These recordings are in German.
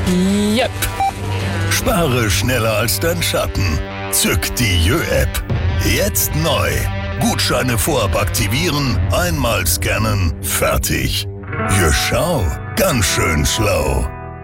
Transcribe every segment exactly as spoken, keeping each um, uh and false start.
Yep. Spare schneller als dein Schatten. Zück die Jö-App. Jetzt neu. Gutscheine vorab aktivieren, einmal scannen, fertig. Jö, schau, ganz schön schlau.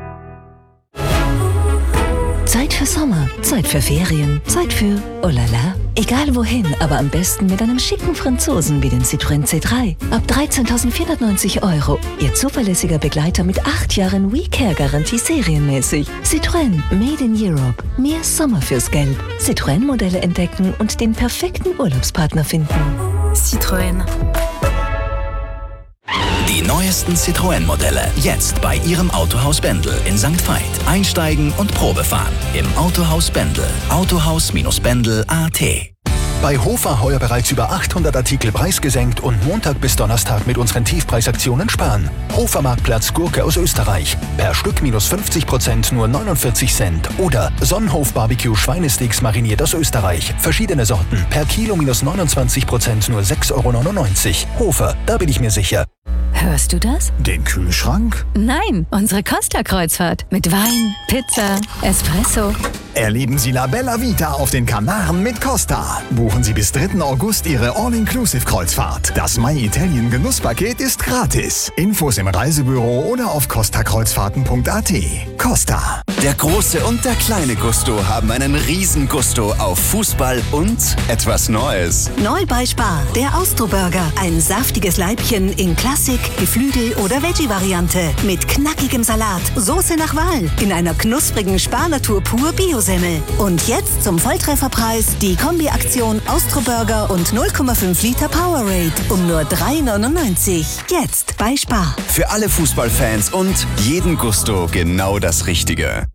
Zeit für Sommer, Zeit für Ferien, Zeit für oh la la. Egal wohin, aber am besten mit einem schicken Franzosen wie den Citroën C drei. Ab dreizehntausendvierhundertneunzig Euro. Ihr zuverlässiger Begleiter mit acht Jahren WeCare-Garantie serienmäßig. Citroën, made in Europe. Mehr Sommer fürs Geld. Citroën-Modelle entdecken und den perfekten Urlaubspartner finden. Citroën. Die neuesten Citroën-Modelle jetzt bei Ihrem Autohaus Bendel in Sankt Veit. Einsteigen und Probe fahren im Autohaus Bendel. Autohaus Bendel Punkt at. Bei Hofer heuer bereits über achthundert Artikel preisgesenkt und Montag bis Donnerstag mit unseren Tiefpreisaktionen sparen. Hofer Marktplatz Gurke aus Österreich. Per Stück minus fünfzig Prozent nur neunundvierzig Cent. Oder Sonnenhof Barbecue Schweinesticks mariniert aus Österreich. Verschiedene Sorten. Per Kilo minus neunundzwanzig Prozent nur sechs Euro neunundneunzig. Hofer, da bin ich mir sicher. Hörst du das? Den Kühlschrank? Nein, unsere Costa-Kreuzfahrt. Mit Wein, Pizza, Espresso. Erleben Sie La Bella Vita auf den Kanaren mit Costa. Buchen Sie bis dritten August Ihre All-Inclusive-Kreuzfahrt. Das My Italien Genusspaket ist gratis. Infos im Reisebüro oder auf costa kreuzfahrten punkt at. Costa. Der große und der kleine Gusto haben einen riesen Gusto auf Fußball und etwas Neues. Neu bei Spar, der Austro-Burger. Ein saftiges Leibchen in Klassik, Geflügel- oder Veggie-Variante. Mit knackigem Salat, Soße nach Wahl. In einer knusprigen Spar-Natur pur Bio-Semmel. Und jetzt zum Volltrefferpreis die Kombi-Aktion Austro-Burger und null Komma fünf Liter Powerade um nur drei neunundneunzig. Jetzt bei Spar. Für alle Fußballfans und jeden Gusto genau das Richtige.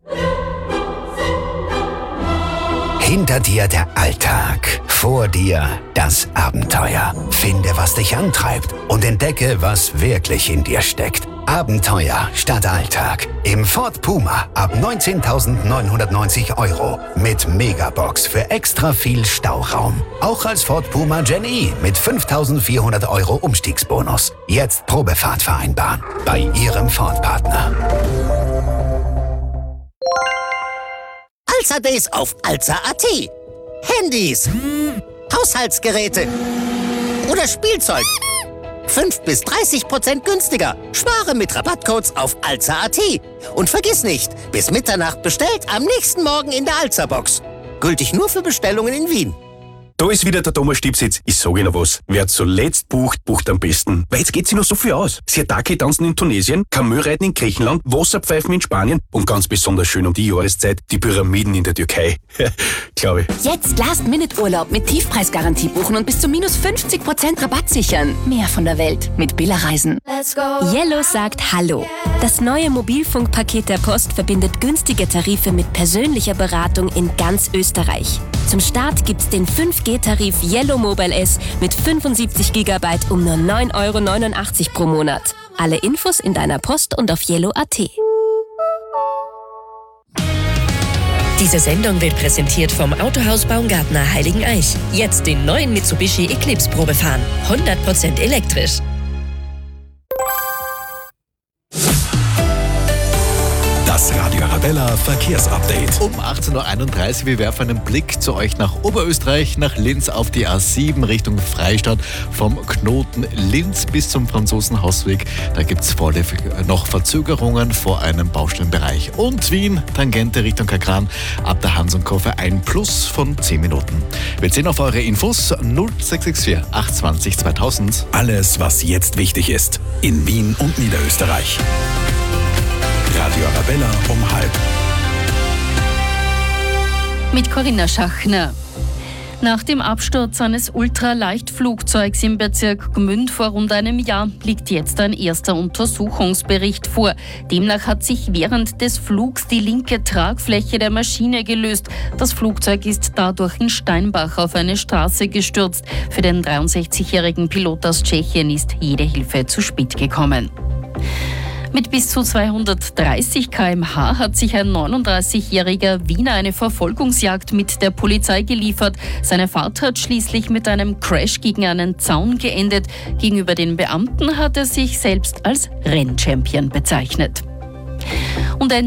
Hinter dir der Alltag, vor dir das Abenteuer. Finde, was dich antreibt und entdecke, was wirklich in dir steckt. Abenteuer statt Alltag. Im Ford Puma ab neunzehntausendneunhundertneunzig Euro. Mit Megabox für extra viel Stauraum. Auch als Ford Puma Gen E mit fünftausendvierhundert Euro Umstiegsbonus. Jetzt Probefahrt vereinbaren. Bei Ihrem Ford-Partner. Alza Days auf alza punkt at. Handys, Haushaltsgeräte oder Spielzeug. fünf bis dreißig Prozent günstiger. Spare mit Rabattcodes auf alza punkt at. Und vergiss nicht, bis Mitternacht bestellt, am nächsten Morgen in der Alza-Box. Gültig nur für Bestellungen in Wien. Da ist wieder der Thomas Stipsitz. Ich sage Ihnen was. Wer zuletzt bucht, bucht am besten. Weil jetzt geht sich noch so viel aus. Siatake tanzen in Tunesien, Kamelreiten in Griechenland, Wasserpfeifen in Spanien und ganz besonders schön um die Jahreszeit die Pyramiden in der Türkei. Glaube ich. Jetzt Last-Minute-Urlaub mit Tiefpreisgarantie buchen und bis zu minus fünfzig Prozent Rabatt sichern. Mehr von der Welt mit Billa Reisen. Let's go. Yellow sagt Hallo. Das neue Mobilfunkpaket der Post verbindet günstige Tarife mit persönlicher Beratung in ganz Österreich. Zum Start gibt's den fünf G Tarif Yellow Mobile S mit fünfundsiebzig Gigabyte um nur neun Euro neunundachtzig pro Monat. Alle Infos in deiner Post und auf yellow punkt at. Diese Sendung wird präsentiert vom Autohaus Baumgartner Heiligeneich. Jetzt den neuen Mitsubishi Eclipse Probe fahren. hundert Prozent elektrisch. Das Radio Arabella Verkehrsupdate. Um achtzehn Uhr einunddreißig, wir werfen einen Blick zu euch nach Oberösterreich, nach Linz auf die A sieben Richtung Freistadt. Vom Knoten Linz bis zum Franzosenhausweg. Da gibt es noch Verzögerungen vor einem Baustellenbereich. Und Wien, Tangente Richtung Kakran, ab der Hans-und-Koffer ein Plus von zehn Minuten. Wir zählen auf eure Infos null sechs sechs vier acht zwei null zweitausend. Alles, was jetzt wichtig ist. In Wien und Niederösterreich. Radio Arabella um halb. Mit Corinna Schachner. Nach dem Absturz eines Ultraleichtflugzeugs im Bezirk Gmünd vor rund einem Jahr liegt jetzt ein erster Untersuchungsbericht vor. Demnach hat sich während des Flugs die linke Tragfläche der Maschine gelöst. Das Flugzeug ist dadurch in Steinbach auf eine Straße gestürzt. Für den dreiundsechzigjährigen Pilot aus Tschechien ist jede Hilfe zu spät gekommen. Mit bis zu zweihundertdreißig Kilometer pro Stunde hat sich ein neununddreißigjähriger Wiener eine Verfolgungsjagd mit der Polizei geliefert. Seine Fahrt hat schließlich mit einem Crash gegen einen Zaun geendet. Gegenüber den Beamten hat er sich selbst als Rennchampion bezeichnet. Und ein